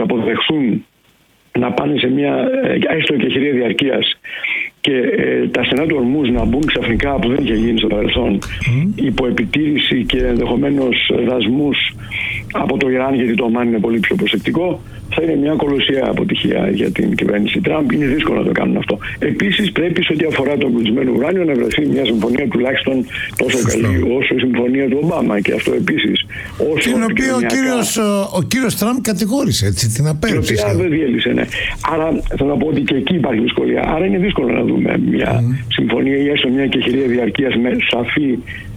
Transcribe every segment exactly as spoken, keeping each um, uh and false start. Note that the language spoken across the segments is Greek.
αποδεχθούν να πάνε σε μια έστω εκεχηρία διαρκείας και ε, τα στενά του ορμούς να μπουν ξαφνικά, που δεν είχε γίνει στο παρελθόν, mm. υπό επιτήρηση και ενδεχομένως δασμούς από το Ιράν, γιατί το Ομάν είναι πολύ πιο προσεκτικό, θα είναι μια κολοσσιαία αποτυχία για την κυβέρνηση Τραμπ. Είναι δύσκολο να το κάνουν αυτό. Επίσης, πρέπει σε ό,τι αφορά το εμπλουτισμένο ουράνιο να βρεθεί μια συμφωνία τουλάχιστον τόσο καλή όσο η συμφωνία του Ομπάμα. Και αυτό επίσης. Την οποία ο κύριος, ο κύριος Τραμπ κατηγόρησε, έτσι, την απέρριψε. Την οποία δεν διέλυσε, ναι. Άρα θέλω να πω ότι και εκεί υπάρχει δυσκολία. Άρα είναι δύσκολο να δούμε μια mm. συμφωνία ή έστω μια εκεχηρία διαρκείας με σαφή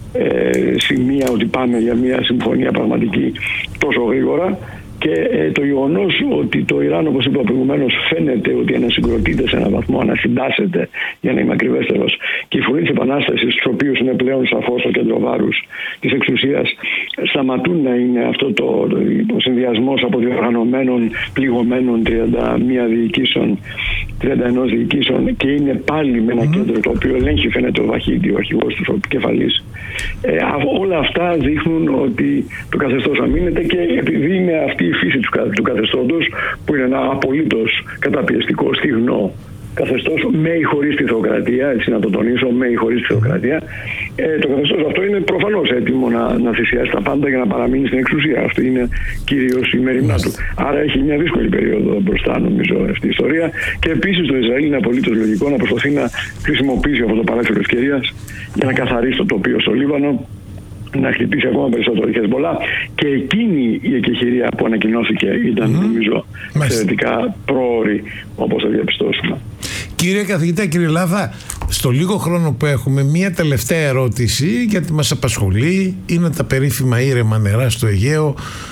ε, σημεία ότι πάμε για μια συμφωνία πραγματική τόσο γρήγορα. Και ε, το γεγονός ότι το Ιράν, όπως είπα προηγουμένως, φαίνεται ότι ανασυγκροτείται σε έναν βαθμό, ανασυντάσσεται, για να είμαι ακριβέστερος, και η φωνή της Επανάστασης, στους οποίους είναι πλέον σαφώς το κέντρο βάρους της εξουσίας, σταματούν να είναι αυτό το, το, το συνδυασμός από διοργανωμένων, πληγωμένων τριάντα μία διοικήσεων, τριάντα ένα διοικήσεων, και είναι πάλι με ένα mm. κέντρο το οποίο ελέγχει, φαίνεται, ο Βαχίδη, ο αρχηγός του, ο επικεφαλής. Ε, όλα αυτά δείχνουν ότι το καθεστώς αμήνεται, και επειδή είναι αυτή η φύση του, του καθεστώτος, που είναι ένα απολύτως καταπιεστικό, στιγνό καθεστώς, με ή χωρίς τη θεοκρατία, έτσι να το τονίσω, με ή χωρίς τη θεοκρατία, ε, το καθεστώς αυτό είναι προφανώς έτοιμο να, να θυσιάσει τα πάντα για να παραμείνει στην εξουσία. Αυτή είναι κυρίως η μεριμνά του. Άρα έχει μια δύσκολη περίοδο μπροστά, νομίζω, αυτή η ιστορία. Και επίσης το Ισραήλ είναι απολύτως λογικό να προσπαθεί να χρησιμοποιήσει αυτό το παράθυρο ευκαιρίας για να καθαρίσει το τοπίο στο Λίβανο, να χτυπήσει ακόμα περισσότερο η Χεσμολά, και εκείνη η εκεχηρία που ανακοινώθηκε ήταν, mm-hmm. νομίζω, εξαιρετικά πρόωρη, όπως θα διαπιστώσουμε. Κύριε καθηγητά, κύριε Λάβα, στο λίγο χρόνο που έχουμε, μία τελευταία ερώτηση, γιατί μας απασχολεί, είναι τα περίφημα ήρεμα νερά στο Αιγαίο.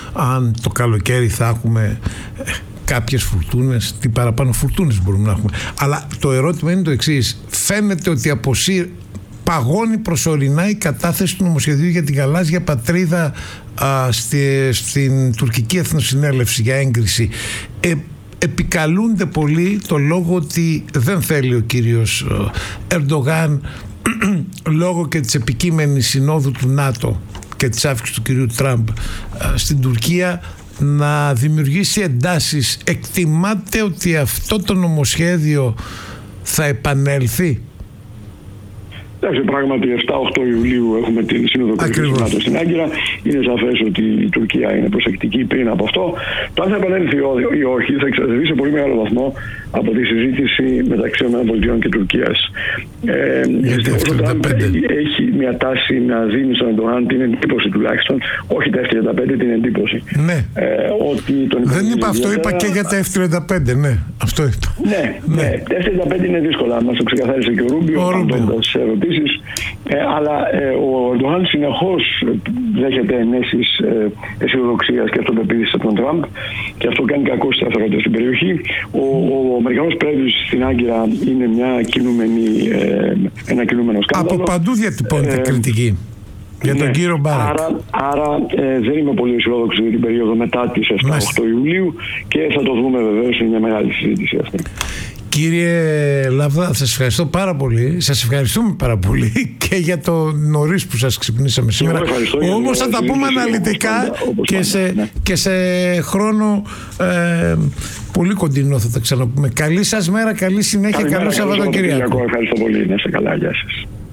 Αν το καλοκαίρι θα έχουμε κάποιες φουρτούνες, τι παραπάνω φουρτούνες μπορούμε να έχουμε. Αλλά το ερώτημα είναι το εξής: φαίνεται ότι αποσύρ παγώνει προσωρινά η κατάθεση του νομοσχεδίου για την γαλάζια πατρίδα α, στη, στην τουρκική εθνοσυνέλευση για έγκριση. Ε, επικαλούνται πολύ το λόγο ότι δεν θέλει ο κύριος Ερντογάν λόγω και της επικείμενης συνόδου του ΝΑΤΟ και της αύξησης του κυρίου Τραμπ α, στην Τουρκία να δημιουργήσει εντάσεις. Εκτιμάτε ότι αυτό το νομοσχέδιο θα επανέλθει? Εντάξει, πράγματι επτά οκτώ Ιουλίου έχουμε την Σύνοδο Κορυφής του ΝΑΤΟ στην Άγκυρα. Είναι σαφές ότι η Τουρκία είναι προσεκτική πριν από αυτό. Το αν θα επανέλθει ή όχι θα εξαρτηθεί σε πολύ μεγάλο βαθμό από τη συζήτηση μεταξύ ΗΠΑ και Τουρκίας. Ε, ο Τραμπ έχει μια τάση να δίνει στον Ερντογάν την εντύπωση, τουλάχιστον, όχι τα εφ τριάντα πέντε, την εντύπωση. Ναι. Ε, ότι τον δεν είπα αυτό, είπα και για τα εφ τριάντα πέντε, ναι. Αυτό είπα. Ναι, ναι. ναι. Τα εφ τριάντα πέντε είναι δύσκολα. Μας το ξεκαθάρισε και ο Ρούμπιο, απαντώντας ερωτήσεις. Ε, αλλά ε, ο Ερντογάν συνεχώς δέχεται ενέσεις ε, αισιοδοξίας και αυτοπεποίθησης από τον Τραμπ, και αυτό κάνει κακό στη σταθερότητα στην περιοχή. Ο, ο Αμερικανός πρέσβης στην Άγκυρα είναι μια κινούμενη, ε, ένα κινούμενο σκάνδαλο. Από παντού διατυπώνεται ε, κριτική για τον ναι, κύριο Μπάρακ. Άρα, άρα ε, δεν είμαι πολύ αισιόδοξο για την περίοδο μετά τις επτά οκτώ Ιουλίου, και θα το δούμε βεβαίως, είναι μια μεγάλη συζήτηση αυτή. Κύριε Λαβδά, σας ευχαριστώ πάρα πολύ. Σας ευχαριστούμε πάρα πολύ και για το νωρίς που σας ξυπνήσαμε σήμερα. Όμως θα τα πούμε αναλυτικά και σε, ναι. και σε χρόνο ε, πολύ κοντινό θα τα ξαναπούμε. Καλή σας μέρα, καλή συνέχεια, καλό Σαββατοκύριακο. Ευχαριστώ πολύ, να είστε καλά, γεια σας.